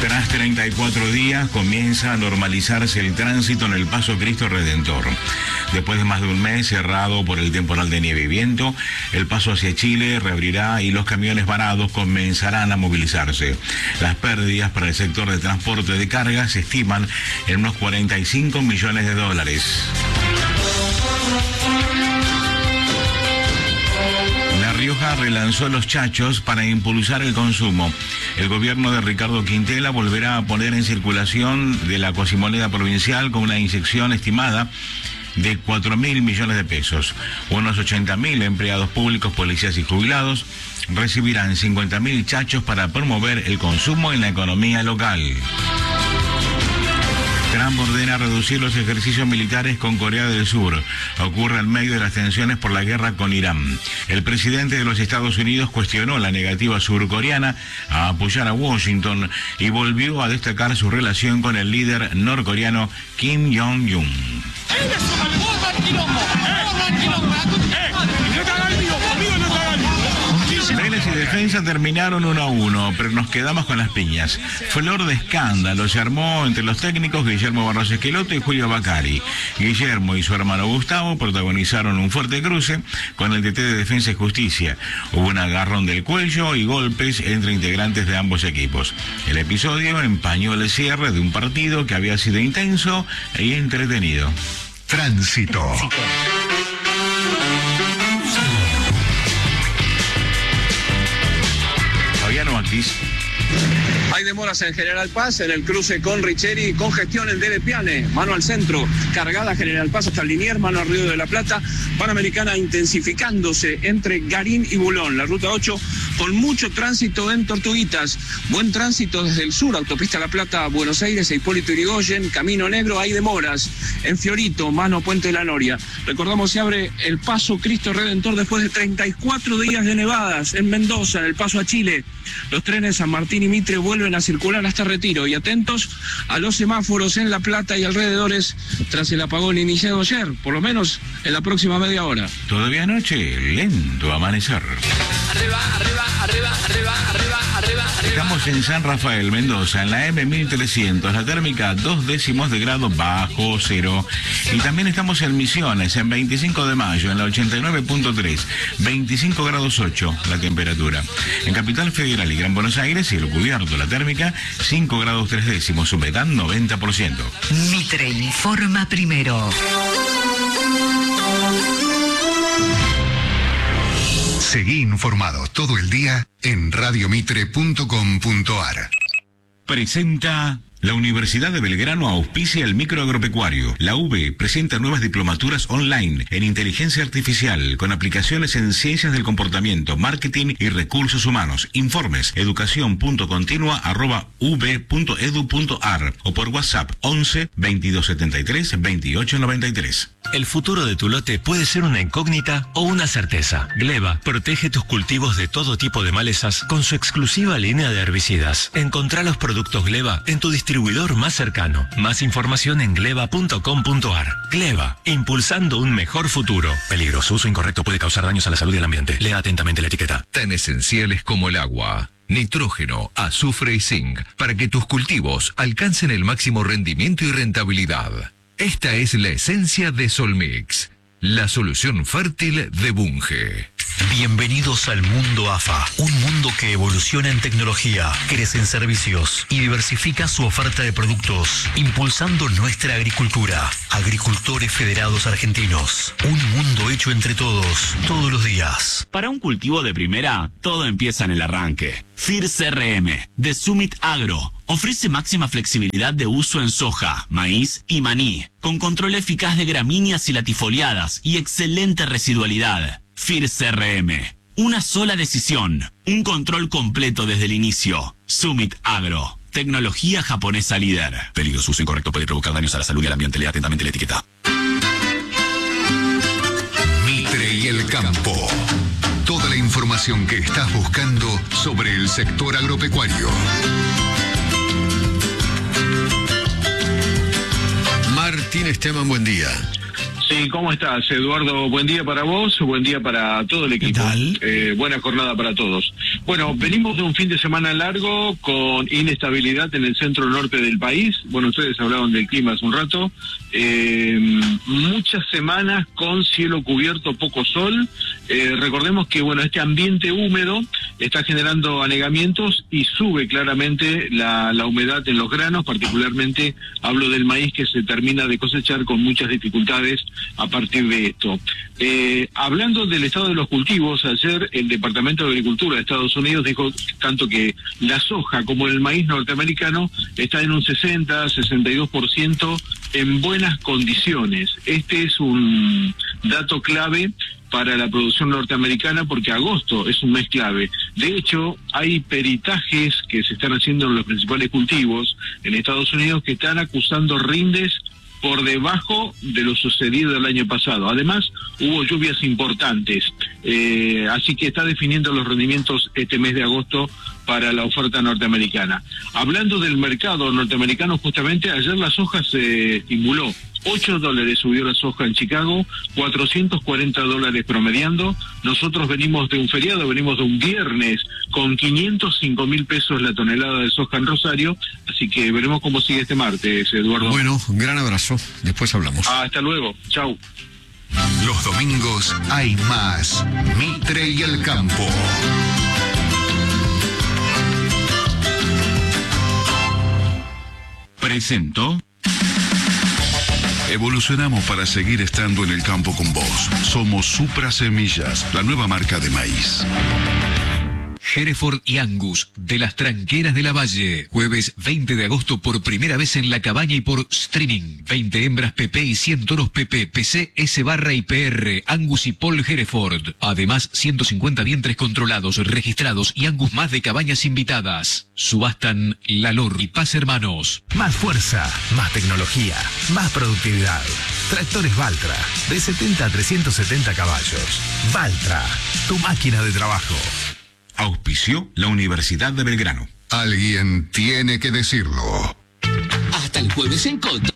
Tras 34 días comienza a normalizarse el tránsito en el Paso Cristo Redentor. Después de más de un mes cerrado por el temporal de nieve y viento, el paso hacia Chile reabrirá y los camiones varados comenzarán a movilizarse. Las pérdidas para el sector de transporte de carga se estiman en unos 45 millones de dólares. La Rioja relanzó los chachos para impulsar el consumo. El gobierno de Ricardo Quintela volverá a poner en circulación de la cuasimoneda provincial con una inyección estimada de 4.000 millones de pesos. Unos 80.000 empleados públicos, policías y jubilados recibirán 50.000 chachos para promover el consumo en la economía local. Trump ordena reducir los ejercicios militares con Corea del Sur. Ocurre en medio de las tensiones por la guerra con Irán. El presidente de los Estados Unidos cuestionó la negativa surcoreana a apoyar a Washington y volvió a destacar su relación con el líder norcoreano Kim Jong-un. Vélez y Defensa terminaron 1-1, pero nos quedamos con las piñas. Flor de escándalo se armó entre los técnicos Guillermo Barros Esqueloto y Julio Bacari. Guillermo y su hermano Gustavo protagonizaron un fuerte cruce con el DT de Defensa y Justicia. Hubo un agarrón del cuello y golpes entre integrantes de ambos equipos. El episodio empañó el cierre de un partido que había sido intenso y entretenido. Tránsito. Fabiano Actis. Hay demoras en General Paz, en el cruce con Richeri, congestión en Dele Piane, mano al centro, cargada General Paz hasta Liniers, mano al Río de la Plata, Panamericana intensificándose entre Garín y Bulón, la ruta 8 con mucho tránsito en Tortuguitas, buen tránsito desde el sur, autopista La Plata, Buenos Aires, Hipólito Yrigoyen, Camino Negro, hay demoras en Fiorito, mano Puente de la Noria. Recordamos, se abre el Paso Cristo Redentor después de 34 días de nevadas en Mendoza, en el paso a Chile. Los trenes San Martín y Mitre vuelven a circular hasta Retiro y atentos a los semáforos en La Plata y alrededores tras el apagón iniciado ayer, por lo menos en la próxima media hora. Todavía anoche, lento amanecer. Arriba, arriba, arriba, arriba, arriba, arriba, arriba. Estamos en San Rafael, Mendoza, en la M1300, la térmica 2 décimos de grado bajo cero. Y también estamos en Misiones, en 25 de mayo, en la 89.3, 25 grados 8 la temperatura. En Capital Federal y Gran Buenos Aires, cielo cubierto, la térmica 5 grados 3 décimos, humedad 90%. Mitre informa primero. Seguí informado todo el día en radiomitre.com.ar. Presenta... La Universidad de Belgrano auspicia el microagropecuario. La UB presenta nuevas diplomaturas online en inteligencia artificial con aplicaciones en ciencias del comportamiento, marketing y recursos humanos. Informes educación.continua@ub.edu.ar o por WhatsApp 11 2273 2893. El futuro de tu lote puede ser una incógnita o una certeza. Gleba protege tus cultivos de todo tipo de malezas con su exclusiva línea de herbicidas. Encontrá los productos Gleba en tu distribuidor más cercano. Más información en gleba.com.ar. Gleba, impulsando un mejor futuro. Peligro, su uso incorrecto puede causar daños a la salud y al ambiente. Lea atentamente la etiqueta. Tan esenciales como el agua, nitrógeno, azufre y zinc, para que tus cultivos alcancen el máximo rendimiento y rentabilidad. Esta es la esencia de Solmix, la solución fértil de Bunge. Bienvenidos al mundo AFA, un mundo que evoluciona en tecnología, crece en servicios y diversifica su oferta de productos, impulsando nuestra agricultura. Agricultores Federados Argentinos, un mundo hecho entre todos, todos los días. Para un cultivo de primera, todo empieza en el arranque. FIR CRM, de Summit Agro, ofrece máxima flexibilidad de uso en soja, maíz y maní, con control eficaz de gramíneas y latifoliadas y excelente residualidad. FIR CRM, una sola decisión, un control completo desde el inicio. Summit Agro, tecnología japonesa líder. Peligro, uso incorrecto puede provocar daños a la salud y al ambiente. Lea atentamente la etiqueta. Mitre y el campo. Toda la información que estás buscando sobre el sector agropecuario. Martín Esteban, buen día. Sí, ¿cómo estás, Eduardo? Buen día para vos, buen día para todo el equipo. ¿Qué tal? Buena jornada para todos. Bueno, venimos de un fin de semana largo con inestabilidad en el centro norte del país. Bueno, ustedes hablaban del clima hace un rato. Muchas semanas con cielo cubierto, poco sol. Recordemos que, bueno, este ambiente húmedo está generando anegamientos y sube claramente la humedad en los granos, particularmente hablo del maíz que se termina de cosechar con muchas dificultades a partir de esto. Hablando del estado de los cultivos, ayer el Departamento de Agricultura de Estados Unidos dijo tanto que la soja como el maíz norteamericano está en un 60-62% en buenas condiciones. Este es un dato clave para la producción norteamericana porque agosto es un mes clave. De hecho, hay peritajes que se están haciendo en los principales cultivos en Estados Unidos que están acusando rindes por debajo de lo sucedido el año pasado. Además, hubo lluvias importantes, así que está definiendo los rendimientos este mes de agosto para la oferta norteamericana. Hablando del mercado norteamericano, justamente ayer la soja se estimuló. $8 subió la soja en Chicago, $440 promediando. Nosotros venimos de un feriado, venimos de un viernes con 505.000 pesos la tonelada de soja en Rosario, así que veremos cómo sigue este martes, Eduardo. Bueno, un gran abrazo, después hablamos. Hasta luego, chau. Los domingos hay más Mitre y el Campo. Presentó. Evolucionamos para seguir estando en el campo con vos. Somos Supra Semillas, la nueva marca de maíz. Hereford y Angus, de las tranqueras de la Valle. Jueves 20 de agosto por primera vez en La Cabaña y por streaming. 20 hembras PP y 100 toros PP, PC, S barra y PR, Angus y Paul Hereford. Además, 150 vientres controlados, registrados y Angus más de cabañas invitadas. Subastan Lalor y Paz Hermanos. Más fuerza, más tecnología, más productividad. Tractores Valtra, de 70 a 370 caballos. Valtra, tu máquina de trabajo. Auspició la Universidad de Belgrano. Alguien tiene que decirlo. Hasta el jueves en Coto.